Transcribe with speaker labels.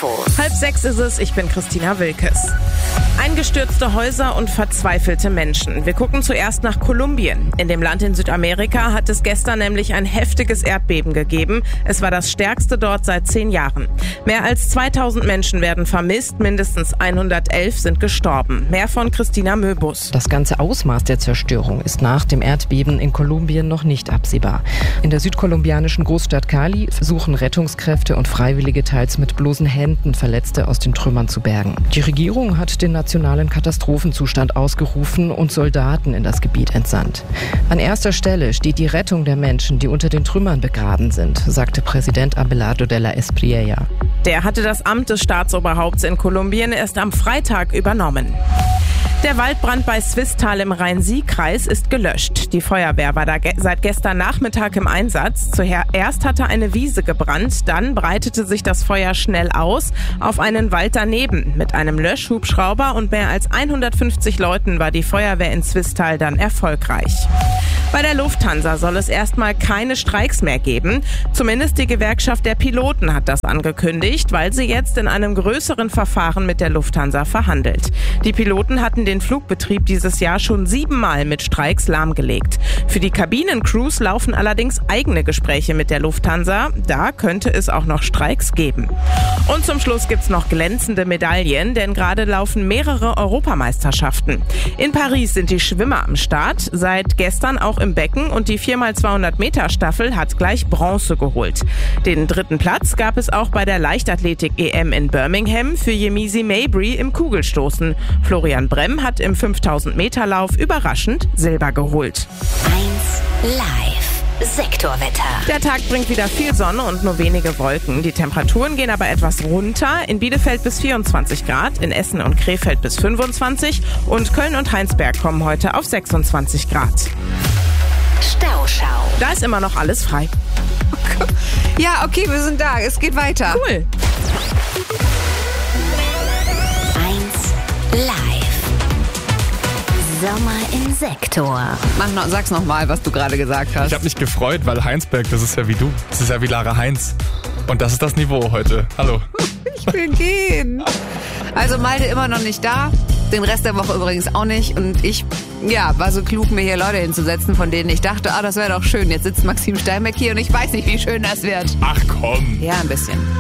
Speaker 1: Infos.
Speaker 2: 5:30 ist es, ich bin Christina Wilkes. Eingestürzte Häuser und verzweifelte Menschen. Wir gucken zuerst nach Kolumbien. In dem Land in Südamerika hat es gestern nämlich ein heftiges Erdbeben gegeben. Es war das stärkste dort seit 10 Jahren. Mehr als 2000 Menschen werden vermisst, mindestens 111 sind gestorben. Mehr von Christina Möbus.
Speaker 3: Das ganze Ausmaß der Zerstörung ist nach dem Erdbeben in Kolumbien noch nicht absehbar. In der südkolumbianischen Großstadt Cali versuchen Rettungskräfte und Freiwillige teils mit bloßen Händen Verletzte aus den Trümmern zu bergen. Die Regierung hat den nationalen Katastrophenzustand ausgerufen und Soldaten in das Gebiet entsandt. An erster Stelle steht die Rettung der Menschen, die unter den Trümmern begraben sind, sagte Präsident Abelardo de la Espriella.
Speaker 2: Der hatte das Amt des Staatsoberhaupts in Kolumbien erst am Freitag übernommen. Der Waldbrand bei Swisttal im Rhein-Sieg-Kreis ist gelöscht. Die Feuerwehr war da seit gestern Nachmittag im Einsatz. Zuerst hatte eine Wiese gebrannt, dann breitete sich das Feuer schnell aus auf einen Wald daneben. Mit einem Löschhubschrauber und mehr als 150 Leuten war die Feuerwehr in Swisttal dann erfolgreich. Bei der Lufthansa soll es erstmal keine Streiks mehr geben. Zumindest die Gewerkschaft der Piloten hat das angekündigt, weil sie jetzt in einem größeren Verfahren mit der Lufthansa verhandelt. Die Piloten hatten den Flugbetrieb dieses Jahr schon 7 Mal mit Streiks lahmgelegt. Für die Kabinencrews laufen allerdings eigene Gespräche mit der Lufthansa. Da könnte es auch noch Streiks geben. Und zum Schluss gibt's noch glänzende Medaillen, denn gerade laufen mehrere Europameisterschaften. In Paris sind die Schwimmer am Start, seit gestern auch im Becken, und die 4x200 Meter Staffel hat gleich Bronze geholt. Den 3. Platz gab es auch bei der Leichtathletik-EM in Birmingham für Yemisi Mabry im Kugelstoßen. Florian Brem hat im 5000 Meter Lauf überraschend Silber geholt.
Speaker 1: 1 Live. Sektorwetter.
Speaker 2: Der Tag bringt wieder viel Sonne und nur wenige Wolken. Die Temperaturen gehen aber etwas runter. In Bielefeld bis 24 Grad, in Essen und Krefeld bis 25 und Köln und Heinsberg kommen heute auf 26 Grad.
Speaker 1: Stauschau.
Speaker 2: Da ist immer noch alles frei.
Speaker 4: Ja, okay, wir sind da. Es geht weiter.
Speaker 2: Cool.
Speaker 1: 1 Live. Sommer im Sektor.
Speaker 4: Sag's nochmal, was du gerade gesagt hast.
Speaker 5: Ich habe mich gefreut, weil Heinsberg, das ist ja wie du. Das ist ja wie Lara Heinz. Und das ist das Niveau heute. Hallo.
Speaker 4: Ich will gehen. Also Malte immer noch nicht da. Den Rest der Woche übrigens auch nicht. Und ich, war so klug, mir hier Leute hinzusetzen, von denen ich dachte, das wäre doch schön. Jetzt sitzt Maxim Steinbeck hier und ich weiß nicht, wie schön das wird.
Speaker 5: Ach komm.
Speaker 4: Ja, ein bisschen.